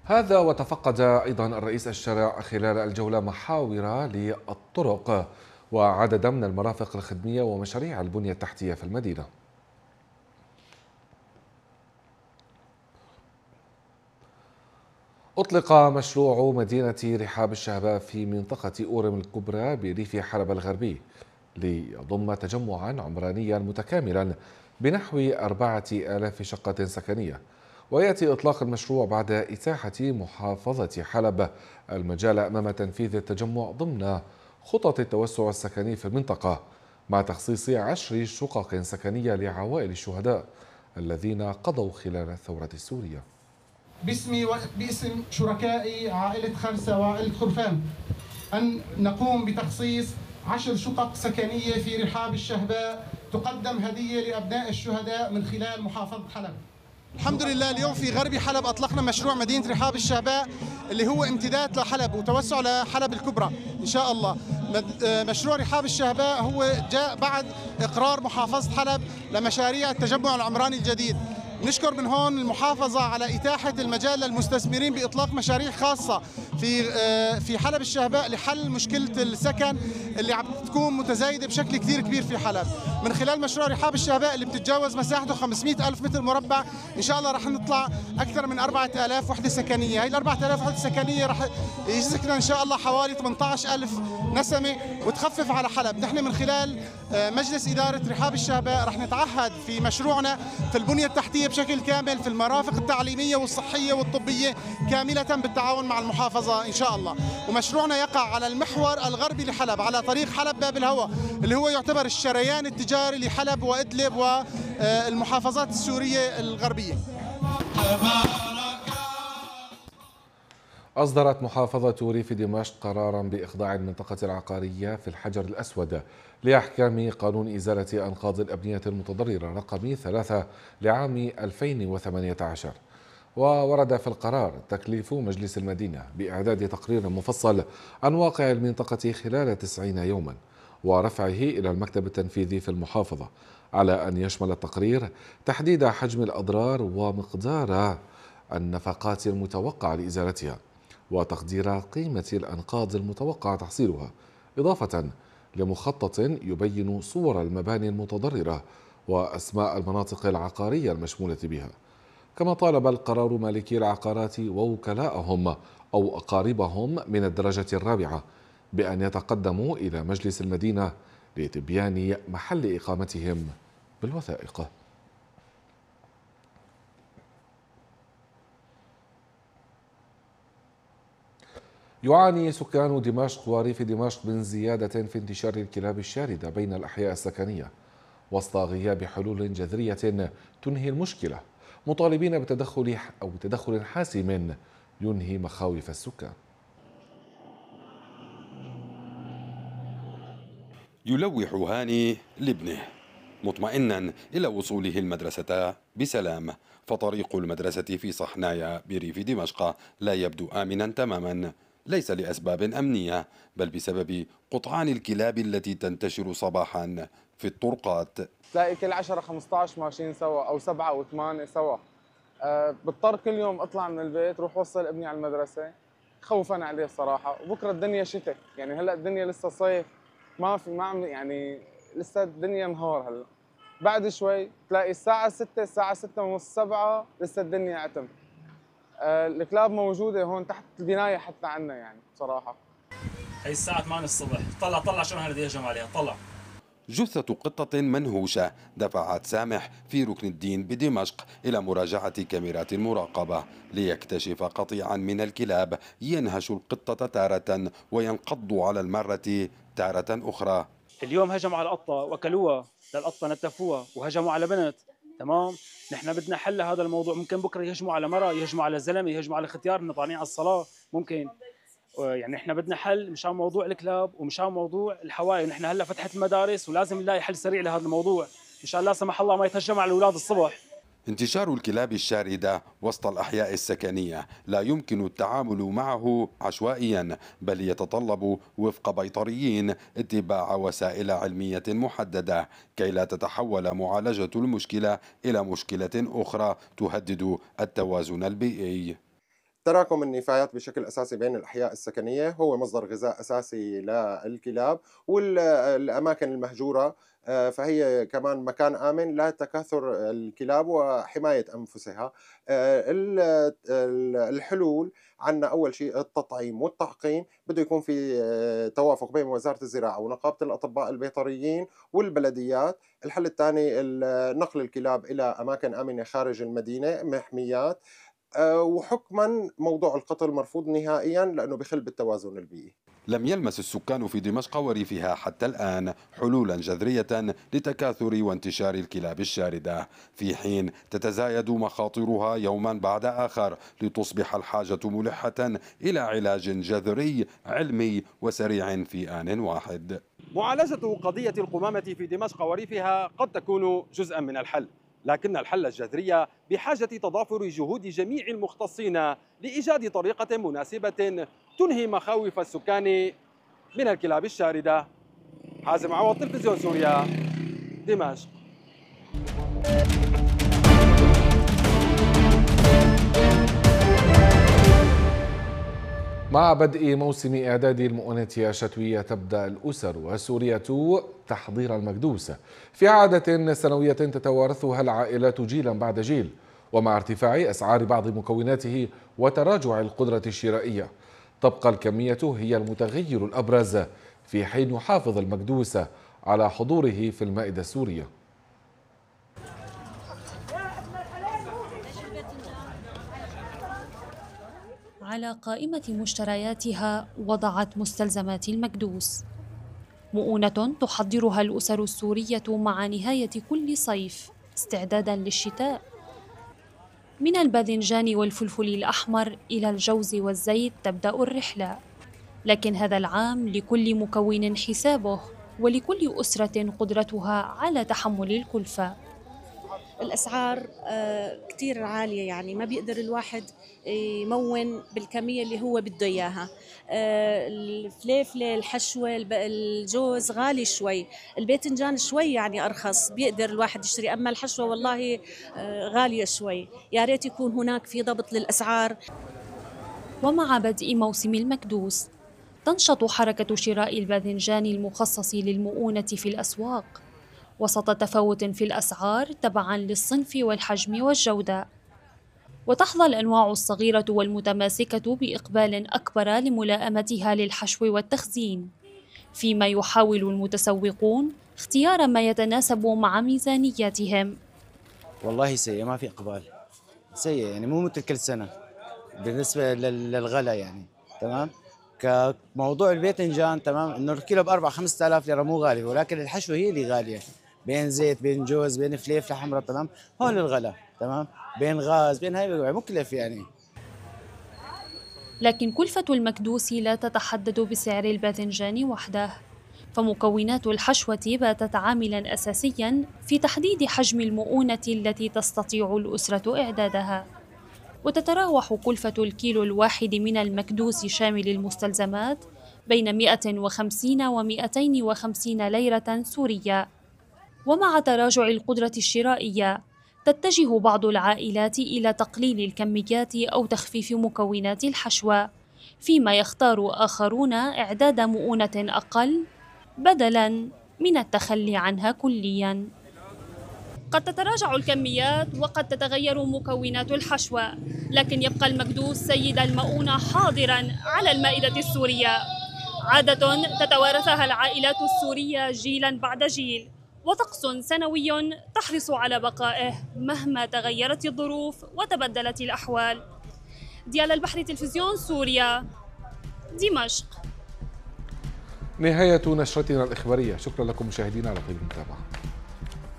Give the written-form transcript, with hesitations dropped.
هذا وتفقد أيضا الرئيس الشارع خلال الجولة محاور للطرق وعدد من المرافق الخدمية ومشاريع البنية التحتية في المدينة. أطلق مشروع مدينة رحاب الشهباء في منطقة أورم الكبرى بريف حلب الغربي ليضم تجمعا عمرانيا متكاملا بنحو 4000 شقة سكنية. ويأتي إطلاق المشروع بعد إتاحة محافظة حلب المجال أمام تنفيذ التجمع ضمن خطط التوسع السكني في المنطقة، مع تخصيص 10 شقق سكنية لعوائل الشهداء الذين قضوا خلال الثورة السورية. باسمي وباسم شركائي عائلة خرسة وعائلة خرفان أن نقوم بتخصيص 10 شقق سكنية في رحاب الشهباء تقدم هدية لأبناء الشهداء من خلال محافظة حلب. الحمد لله اليوم في غرب حلب أطلقنا مشروع مدينة رحاب الشهباء اللي هو امتداد لحلب وتوسع لحلب الكبرى إن شاء الله. مشروع رحاب الشهباء هو جاء بعد إقرار محافظة حلب لمشاريع التجمع العمراني الجديد. نشكر من هون المحافظة على إتاحة المجال للمستثمرين بإطلاق مشاريع خاصة في حلب الشهباء لحل مشكلة السكن اللي عم تكون متزايدة بشكل كثير كبير في حلب. من خلال مشروع رحاب الشهباء اللي بتتجاوز مساحته 500 ألف متر مربع إن شاء الله رح نطلع أكثر من 4000 وحدة سكنية. هاي ال 4000 وحدة سكنية رح يسكن إن شاء الله حوالي 18 ألف نسمة وتخفف على حلب. نحن من خلال مجلس إدارة رحاب الشهباء رح نتعهد في مشروعنا في البنية التحتية بشكل كامل، في المرافق التعليمية والصحية والطبية كاملة بالتعاون مع المحافظة إن شاء الله. ومشروعنا يقع على المحور الغربي لحلب على طريق حلب باب الهوى اللي هو يعتبر الشريان التجاري لحلب وإدلب والمحافظات السورية الغربية. أصدرت محافظة ريف دمشق قرارا بإخضاع المنطقة العقارية في الحجر الأسود لأحكام قانون إزالة أنقاض الأبنية المتضررة رقم 3 لعام 2018. وورد في القرار تكليف مجلس المدينة بإعداد تقرير مفصل عن واقع المنطقة خلال 90 يوما ورفعه إلى المكتب التنفيذي في المحافظة، على أن يشمل التقرير تحديد حجم الأضرار ومقدار النفقات المتوقع لإزالتها وتقدير قيمة الأنقاض المتوقع تحصيلها، إضافة لمخطط يبين صور المباني المتضررة وأسماء المناطق العقارية المشمولة بها. كما طالب القرار مالكي العقارات ووكلاءهم أو أقاربهم من الدرجة الرابعة بأن يتقدموا إلى مجلس المدينة لتبيان محل إقامتهم بالوثائق. يعاني سكان دمشق وريف دمشق من زيادة في انتشار الكلاب الشاردة بين الأحياء السكنية وسط غياب حلول جذرية تنهي المشكلة، مطالبين بتدخل حاسم ينهي مخاوف السكان. يلوح هاني لابنه مطمئنا إلى وصوله المدرسة بسلام، فطريق المدرسة في صحنايا بريف دمشق لا يبدو آمنا تماما، ليس لأسباب أمنية بل بسبب قطعان الكلاب التي تنتشر صباحا في الطرقات. تلاقي كل 10 15 ماشيين سوا أو 7 و8 سوا. بضطر كل يوم أطلع من البيت روح وصل ابني على المدرسة خوفا عليه الصراحة. وبكرة الدنيا شتاء، يعني هلأ الدنيا لسه صيف، ما عم يعني لسه الدنيا نهار. هلا بعد شوي تلاقي الساعة 6 الساعة 6 ونص 7 لسه الدنيا عتم. الكلاب موجودة هون تحت البناية حتى عنا يعني بصراحة. هي الساعة 8 الصبح، طلع شو هذا يهجم عليها، طلع. جثة قطة منهوشة دفعت سامح في ركن الدين بدمشق إلى مراجعة كاميرات المراقبة ليكتشف قطيعا من الكلاب ينهش القطة تارة وينقض على المرة تارة أخرى. اليوم هجموا على قطة وأكلوها، للقطة نتفوها وهجموا على بنت. تمام، نحن بدنا حل هذا الموضوع. ممكن بكرة يهجموا على مرة، يهجموا على زلمة، يهجموا على ختيار نطالعين على الصلاة. ممكن يعني احنا بدنا حل مشان موضوع الكلاب ومشان موضوع الحوائي. نحن هلا فتحت المدارس ولازم نلاقي حل سريع لهذا الموضوع مشان لا سمح الله ما يتهجم على الاولاد الصبح. انتشار الكلاب الشاردة وسط الأحياء السكنية لا يمكن التعامل معه عشوائيا، بل يتطلب وفق بيطريين اتباع وسائل علمية محددة كي لا تتحول معالجة المشكلة إلى مشكلة أخرى تهدد التوازن البيئي. تراكم النفايات بشكل أساسي بين الأحياء السكنية هو مصدر غذاء أساسي للكلاب، والأماكن المهجورة فهي كمان مكان آمن لتكاثر الكلاب وحماية أنفسها. الحلول عندنا أول شيء التطعيم والتعقيم، بده يكون في توافق بين وزارة الزراعة ونقابة الأطباء البيطريين والبلديات. الحل الثاني نقل الكلاب إلى أماكن آمنة خارج المدينة، محميات. وحكما موضوع القتل مرفوض نهائيا لأنه بخل بالتوازن البيئي. لم يلمس السكان في دمشق وريفها حتى الآن حلولا جذرية لتكاثر وانتشار الكلاب الشاردة، في حين تتزايد مخاطرها يوما بعد آخر لتصبح الحاجة ملحة إلى علاج جذري علمي وسريع في آن واحد. معالجة قضية القمامة في دمشق وريفها قد تكون جزءا من الحل، لكن الحل الجذري بحاجة تضافر جهود جميع المختصين لإيجاد طريقة مناسبة تنهي مخاوف السكان من الكلاب الشاردة. حازم عوض، تلفزيون سوريا، دمشق. مع بدء موسم إعداد المؤونة الشتوية تبدأ الأسر والسورية تحضير المكدوس في عادة سنوية تتوارثها العائلات جيلا بعد جيل، ومع ارتفاع أسعار بعض مكوناته وتراجع القدرة الشرائية تبقى الكمية هي المتغير الأبرز، في حين يحافظ المكدوس على حضوره في المائدة السورية. على قائمة مشترياتها وضعت مستلزمات المكدوس، مؤونة تحضرها الأسر السورية مع نهاية كل صيف استعدادا للشتاء. من الباذنجان والفلفل الأحمر إلى الجوز والزيت تبدأ الرحلة، لكن هذا العام لكل مكون حسابه ولكل أسرة قدرتها على تحمل الكلفة. الأسعار كتير عالية، يعني ما بيقدر الواحد يمون بالكمية اللي هو بده إياها. الفليفلة، الحشوة، الجوز غالي شوي، الباذنجان شوي يعني أرخص بيقدر الواحد يشتري، أما الحشوة والله غالية شوي. يا ريت يكون هناك في ضبط للأسعار. ومع بدء موسم المكدوس تنشط حركة شراء الباذنجان المخصص للمؤونة في الأسواق وسط تفاوت في الأسعار تبعاً للصنف والحجم والجودة. وتحظى الأنواع الصغيرة والمتماسكة بإقبال أكبر لملائمتها للحشو والتخزين، فيما يحاول المتسوقون اختيار ما يتناسب مع ميزانياتهم. والله سيء، ما في إقبال، سيء يعني مو مثل كل سنة بالنسبة للغلا يعني. تمام، كموضوع الباذنجان تمام انه الكيلو ب 4-5 آلاف ليرة مو غالي، ولكن الحشوة هي اللي غالية، بين زيت بين جوز بين فليفلة حمراء. تمام، هون الغلا. تمام، بين غاز بين هاي مكلف يعني. لكن كلفة المكدوس لا تتحدد بسعر الباذنجان وحده، فمكونات الحشوة باتت عاملاً أساسياً في تحديد حجم المؤونة التي تستطيع الأسرة إعدادها. وتتراوح كلفة الكيلو الواحد من المكدوس شامل المستلزمات بين 150 و250 ليرة سورية. ومع تراجع القدرة الشرائية تتجه بعض العائلات إلى تقليل الكميات أو تخفيف مكونات الحشوة، فيما يختار آخرون إعداد مؤونة أقل بدلاً من التخلي عنها كلياً. قد تتراجع الكميات وقد تتغير مكونات الحشوة، لكن يبقى المكدوس سيد المؤونة حاضراً على المائدة السورية، عادة تتوارثها العائلات السورية جيلاً بعد جيل، وطقس سنوي تحرص على بقائه مهما تغيرت الظروف وتبدلت الأحوال. ديال البحر، تلفزيون سوريا، دمشق. نهاية نشرتنا الإخبارية، شكرا لكم مشاهدينا على طيب المتابعة.